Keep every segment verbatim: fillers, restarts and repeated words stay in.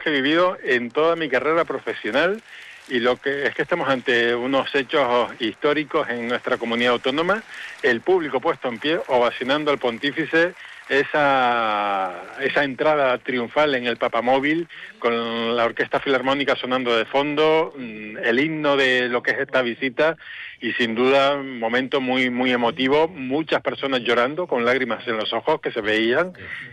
que he vivido en toda mi carrera profesional, y lo que es que estamos ante unos hechos históricos en nuestra comunidad autónoma, el público puesto en pie, ovacionando al pontífice, esa esa entrada triunfal en el Papamóvil, con la Orquesta Filarmónica sonando de fondo, el himno de lo que es esta visita, y sin duda un momento muy muy emotivo, muchas personas llorando con lágrimas en los ojos que se veían,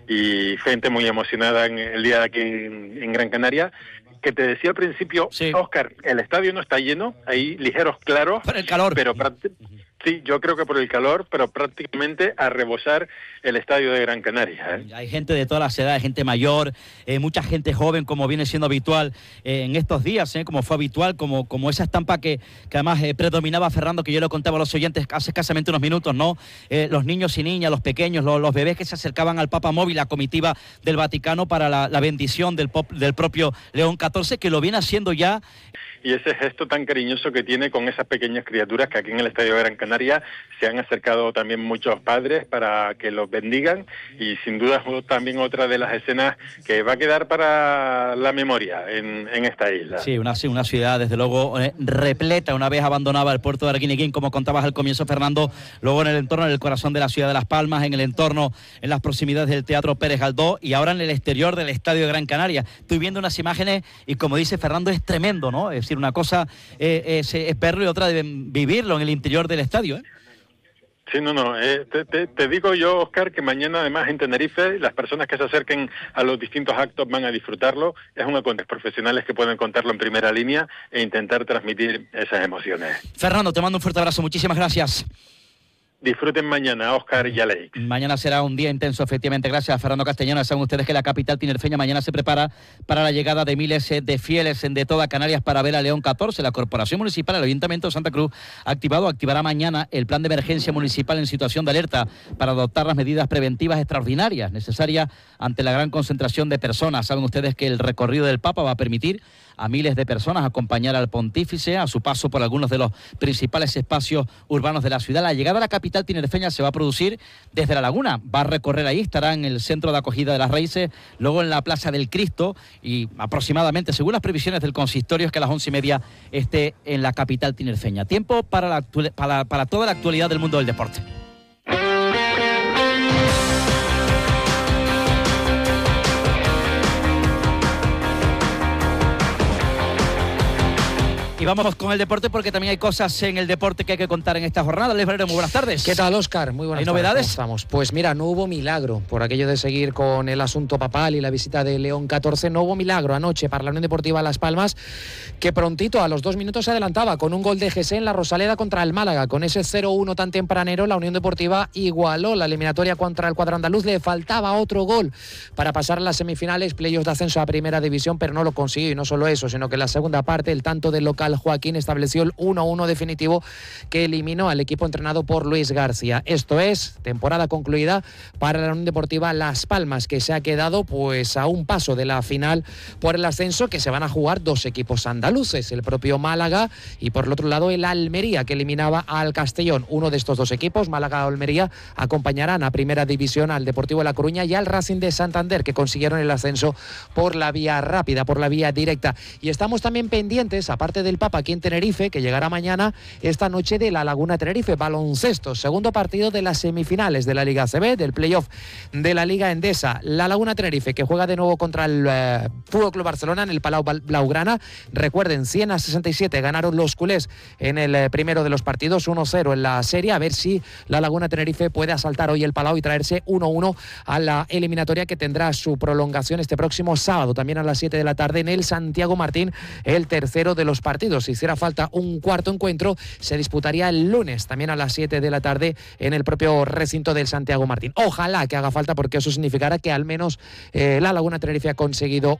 y gente muy emocionada en el día de aquí en, en Gran Canaria. Que te decía al principio, sí. Óscar, el estadio no está lleno, hay ligeros claros, por el calor. Pero sí, yo creo que por el calor, pero prácticamente a rebosar el estadio de Gran Canaria, ¿eh? Hay gente de todas las edades, gente mayor, eh, mucha gente joven, como viene siendo habitual eh, en estos días, eh, como fue habitual, como, como esa estampa que, que además eh, predominaba, Fernando, que yo lo contaba a los oyentes hace escasamente unos minutos, ¿no? Eh, los niños y niñas, los pequeños, los, los bebés que se acercaban al Papamóvil, la comitiva del Vaticano para la, la bendición del, pop, del propio León catorce, que lo viene haciendo ya. Y ese gesto tan cariñoso que tiene con esas pequeñas criaturas, que aquí en el Estadio de Gran Canaria se han acercado también muchos padres para que los bendigan, y sin duda es también otra de las escenas que va a quedar para la memoria en, en esta isla. Sí, una, una ciudad desde luego eh, repleta, una vez abandonaba el puerto de Arguineguín, como contabas al comienzo, Fernando, luego en el entorno, en el corazón de la ciudad de Las Palmas, en el entorno, en las proximidades del Teatro Pérez Galdós, y ahora en el exterior del Estadio de Gran Canaria. Estoy viendo unas imágenes y, como dice Fernando, es tremendo, ¿no? Es decir, una cosa eh, es, es verlo y otra de vivirlo en el interior del estadio, ¿eh? Sí, no, no, eh, te, te, te digo yo, Óscar, que mañana además en Tenerife las personas que se acerquen a los distintos actos van a disfrutarlo. Es un encuentro de profesionales que pueden contarlo en primera línea e intentar transmitir esas emociones. Fernando, te mando un fuerte abrazo, muchísimas gracias. Disfruten mañana, Óscar y Alex. Mañana será un día intenso, efectivamente. Gracias, Fernando Castellano. Saben ustedes que la capital tinerfeña mañana se prepara para la llegada de miles de fieles de toda Canarias para ver a León catorce. La Corporación Municipal, el Ayuntamiento de Santa Cruz, ha activado, activará mañana el plan de emergencia municipal en situación de alerta para adoptar las medidas preventivas extraordinarias necesarias ante la gran concentración de personas. Saben ustedes que el recorrido del Papa va a permitir a miles de personas acompañar al pontífice a su paso por algunos de los principales espacios urbanos de la ciudad. La llegada a la capital tinerfeña se va a producir desde la Laguna, va a recorrer ahí, estará en el centro de acogida de las Raíces, luego en la Plaza del Cristo, y aproximadamente, según las previsiones del consistorio, es que a las once y media esté en la capital tinerfeña. Tiempo para, la, para, para toda la actualidad del mundo del deporte. Y vamos con el deporte, porque también hay cosas en el deporte que hay que contar en esta jornada. Luis Valero, muy buenas tardes. ¿Qué tal, Óscar? Muy buenas tardes. ¿Hay novedades? ¿Cómo estamos? Pues mira, no hubo milagro por aquello de seguir con el asunto papal y la visita de León catorce. No hubo milagro anoche para la Unión Deportiva Las Palmas, que prontito, a los dos minutos, se adelantaba con un gol de Gesé en la Rosaleda contra el Málaga. Con ese cero uno tan tempranero, la Unión Deportiva igualó la eliminatoria contra el cuadro andaluz. Le faltaba otro gol para pasar a las semifinales, playoffs de ascenso a Primera División, pero no lo consiguió. Y no solo eso, sino que en la segunda parte, el tanto del local Joaquín estableció el uno a uno definitivo que eliminó al equipo entrenado por Luis García. Esto es temporada concluida para la Unión Deportiva Las Palmas, que se ha quedado pues a un paso de la final por el ascenso, que se van a jugar dos equipos andaluces, el propio Málaga y por el otro lado el Almería, que eliminaba al Castellón. Uno de estos dos equipos, Málaga o Almería, acompañarán a Primera División al Deportivo de La Coruña y al Racing de Santander, que consiguieron el ascenso por la vía rápida, por la vía directa. Y estamos también pendientes, aparte del Papa aquí en Tenerife, que llegará mañana, esta noche, de la Laguna Tenerife, baloncesto, segundo partido de las semifinales de la Liga A C B, del playoff de la Liga Endesa. La Laguna Tenerife, que juega de nuevo contra el eh, Fútbol Club Barcelona en el Palau Blaugrana. Recuerden, cien a sesenta y siete ganaron los culés en el eh, primero de los partidos, uno cero en la serie. A ver si la Laguna Tenerife puede asaltar hoy el Palau y traerse uno uno a la eliminatoria, que tendrá su prolongación este próximo sábado, también a las siete de la tarde, en el Santiago Martín, el tercero de los partidos. Si hiciera falta un cuarto encuentro, se disputaría el lunes, también a las siete de la tarde, en el propio recinto del Santiago Martín. Ojalá que haga falta, porque eso significará que al menos eh, la Laguna Tenerife ha conseguido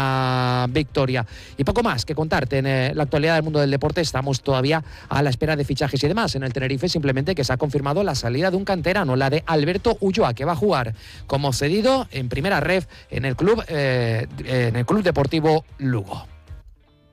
una victoria. Y poco más que contarte en eh, la actualidad del mundo del deporte. Estamos todavía a la espera de fichajes y demás en el Tenerife, simplemente que se ha confirmado la salida de un canterano, la de Alberto Ulloa, que va a jugar como cedido en primera ref en el club, eh, en el Club Deportivo Lugo.